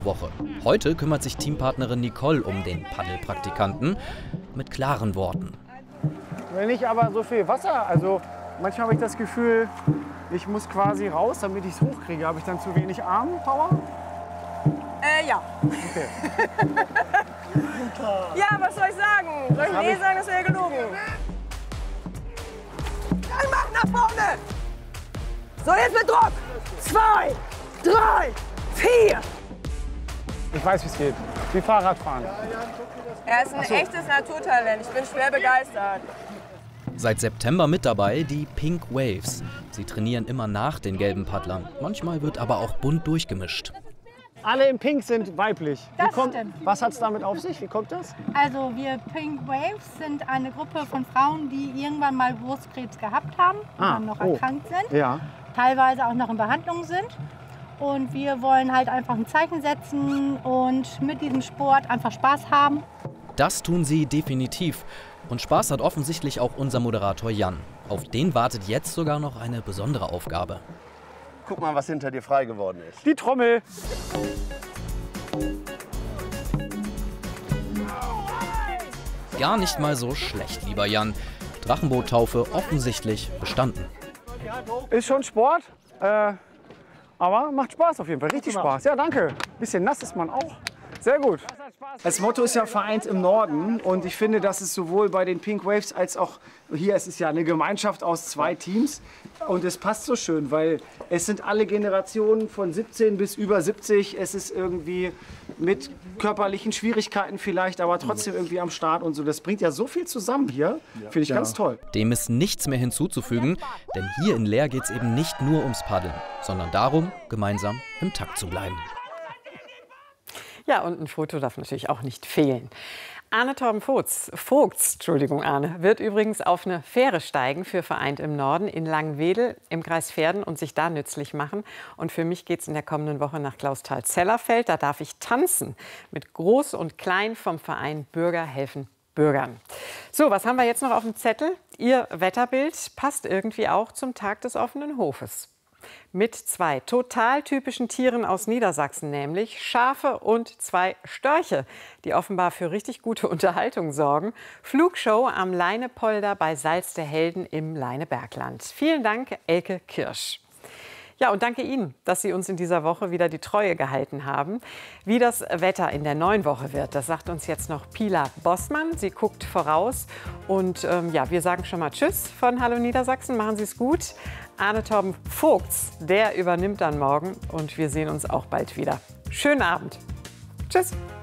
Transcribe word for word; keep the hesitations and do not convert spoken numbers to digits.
Woche. Heute kümmert sich Teampartnerin Nicole um den Paddelpraktikanten mit klaren Worten. Wenn nicht aber so viel Wasser, also manchmal habe ich das Gefühl, ich muss quasi raus, damit ich es hochkriege. Habe ich dann zu wenig Armpower? Äh, ja. Okay. Ja, was soll ich sagen? Soll ich nee sagen, das wäre gelogen. Dann mach nach vorne! So, jetzt mit Druck! Zwei, drei, vier! Ich weiß, wie es geht. Wie Fahrradfahren. Er ist ein so. echtes Naturtalent. Ich bin schwer begeistert. Seit September mit dabei die Pink Waves. Sie trainieren immer nach den gelben Paddlern. Manchmal wird aber auch bunt durchgemischt. Alle im Pink sind weiblich. Wie Das kommt, stimmt. was hat es damit auf sich? Wie kommt das? Also wir Pink Waves sind eine Gruppe von Frauen, die irgendwann mal Brustkrebs gehabt haben und Ah, dann noch oh. erkrankt sind, Ja. teilweise auch noch in Behandlung sind. Und wir wollen halt einfach ein Zeichen setzen und mit diesem Sport einfach Spaß haben. Das tun sie definitiv. Und Spaß hat offensichtlich auch unser Moderator Jan. Auf den wartet jetzt sogar noch eine besondere Aufgabe. Guck mal, was hinter dir frei geworden ist. Die Trommel. Gar nicht mal so schlecht, lieber Jan. Drachenboottaufe offensichtlich bestanden. Ist schon Sport, äh, aber macht Spaß auf jeden Fall. Richtig Spaß. Ja, danke. Bisschen nass ist man auch. Sehr gut. Das Motto ist ja vereint im Norden und ich finde, dass es sowohl bei den Pink Waves als auch hier, es ist ja eine Gemeinschaft aus zwei Teams und es passt so schön, weil es sind alle Generationen von siebzehn bis über siebzig. Es ist irgendwie mit körperlichen Schwierigkeiten vielleicht, aber trotzdem irgendwie am Start und so. Das bringt ja so viel zusammen hier, finde ich Ja. ganz toll. Dem ist nichts mehr hinzuzufügen, denn hier in Leer geht es eben nicht nur ums Paddeln, sondern darum, gemeinsam im Takt zu bleiben. Ja, und ein Foto darf natürlich auch nicht fehlen. Arne Torben Vogts, Vogts, Entschuldigung Arne, wird übrigens auf eine Fähre steigen für Vereint im Norden in Langwedel im Kreis Verden und sich da nützlich machen. Und für mich geht es in der kommenden Woche nach Clausthal-Zellerfeld. Da darf ich tanzen mit Groß und Klein vom Verein Bürger helfen Bürgern. So, was haben wir jetzt noch auf dem Zettel? Ihr Wetterbild passt irgendwie auch zum Tag des offenen Hofes. Mit zwei total typischen Tieren aus Niedersachsen, nämlich Schafe und zwei Störche, die offenbar für richtig gute Unterhaltung sorgen. Flugshow am Leinepolder bei Salz der Helden im Leinebergland. Vielen Dank, Elke Kirsch. Ja, und danke Ihnen, dass Sie uns in dieser Woche wieder die Treue gehalten haben. Wie das Wetter in der neuen Woche wird, das sagt uns jetzt noch Pila Bossmann. Sie guckt voraus. Und ähm, ja, wir sagen schon mal Tschüss von Hallo Niedersachsen. Machen Sie es gut. Arne Torben Vogts, der übernimmt dann morgen. Und wir sehen uns auch bald wieder. Schönen Abend. Tschüss.